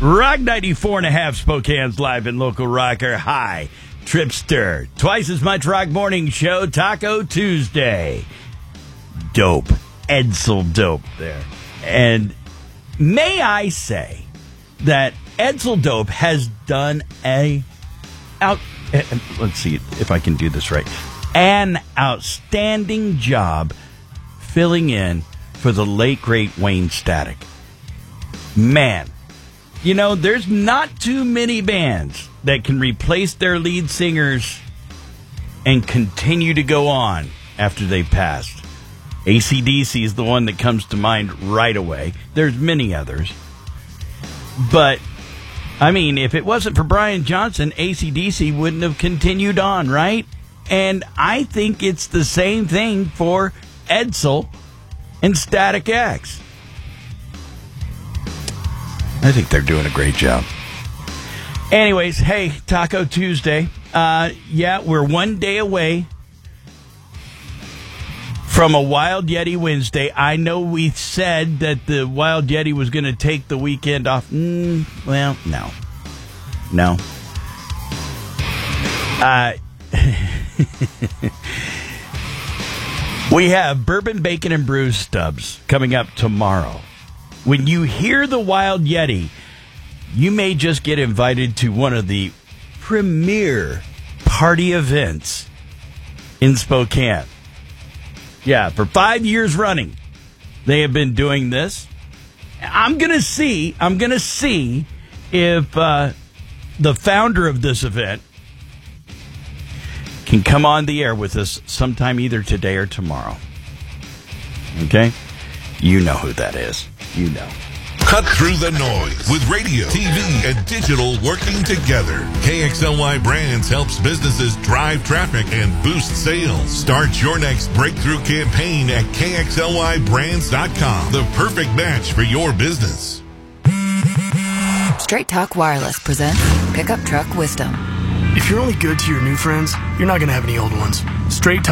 Rock 94.5 Spokane's live and local rocker. Hi, Tripster. Twice as much rock morning show, Taco Tuesday. Dope. Edsel Dope there. And may I say that Edsel Dope has done let's see if I can do this right. An outstanding job filling in for the late, great Wayne Static. Man, you know, there's not too many bands that can replace their lead singers and continue to go on after they passed. AC/DC is the one that comes to mind right away. There's many others. But, I mean, if it wasn't for Brian Johnson, AC/DC wouldn't have continued on, right? And I think it's the same thing for Edsel and Static X. I think they're doing a great job. Anyways, hey, Taco Tuesday. We're one day away from a Wild Yeti Wednesday. I know we said that the Wild Yeti was going to take the weekend off. Well, no. We have Bourbon, Bacon, and Brew Stubs coming up tomorrow. When you hear the Wild Yeti, you may just get invited to one of the premier party events in Spokane. Yeah, for 5 years running, they have been doing this. I'm going to see if the founder of this event can come on the air with us sometime either today or tomorrow. Okay? You know who that is. You know. Cut through the noise with radio, TV, and digital working together. KXLY Brands helps businesses drive traffic and boost sales. Start your next breakthrough campaign at KXLYBrands.com. The perfect match for your business. Straight Talk Wireless presents Pickup Truck Wisdom. If you're only good to your new friends, you're not going to have any old ones. Straight Talk